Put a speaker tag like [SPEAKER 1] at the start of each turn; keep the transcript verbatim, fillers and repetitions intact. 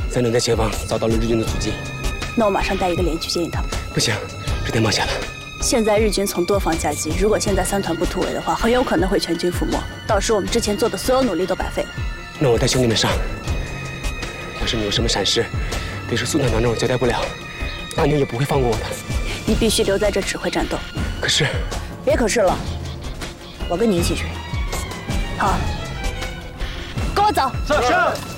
[SPEAKER 1] 才能在前方找到了日军的足迹。
[SPEAKER 2] 那我马上带一个连去接应他们。
[SPEAKER 1] 不行，这太冒险了。
[SPEAKER 2] 现在日军从多方夹击，如果现在三团不突围的话，很有可能会全军覆没，到时我们之前做的所有努力都白费了。
[SPEAKER 1] 那我带兄弟们上。要是你有什么闪失，别说苏团长让我交代不了，大牛也不会放过我的。
[SPEAKER 2] 你必须留在这指挥战斗。
[SPEAKER 1] 可是，
[SPEAKER 2] 别可是了，我跟你一起去。好，跟我走。
[SPEAKER 3] 是。